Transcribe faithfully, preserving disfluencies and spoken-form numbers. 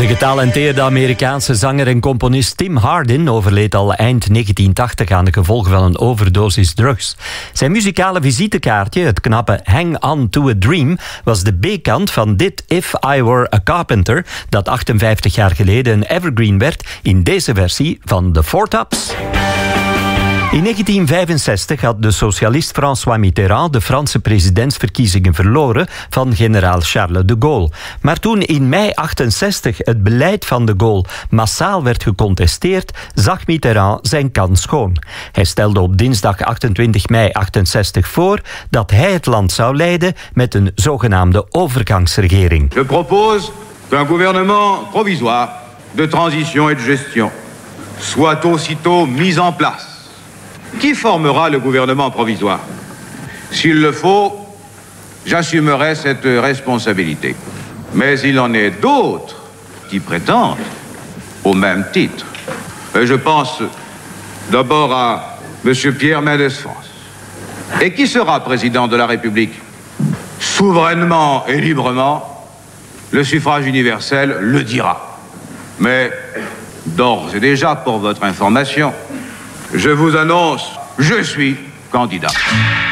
De getalenteerde Amerikaanse zanger en componist Tim Hardin overleed al eind negentien tachtig aan de gevolgen van een overdosis drugs. Zijn muzikale visitekaartje, het knappe Hang On To A Dream, was de B-kant van dit If I Were A Carpenter, dat achtenvijftig jaar geleden een evergreen werd in deze versie van The Four Tops. In negentien vijfenzestig had de socialist François Mitterrand de Franse presidentsverkiezingen verloren van generaal Charles de Gaulle. Maar toen in mei achtenzestig het beleid van de Gaulle massaal werd gecontesteerd, zag Mitterrand zijn kans schoon. Hij stelde op dinsdag achtentwintig mei achtenzestig voor dat hij het land zou leiden met een zogenaamde overgangsregering. Je propose qu'un gouvernement provisoire de transition et de gestion soit aussitôt mis en place. Qui formera le gouvernement provisoire? S'il le faut, j'assumerai cette responsabilité. Mais il en est d'autres qui prétendent au même titre. Et je pense d'abord à M. Pierre Mendès France. Et qui sera président de la République? Souverainement et librement, le suffrage universel le dira. Mais d'ores et déjà, pour votre information, je vous annonce, je suis candidat.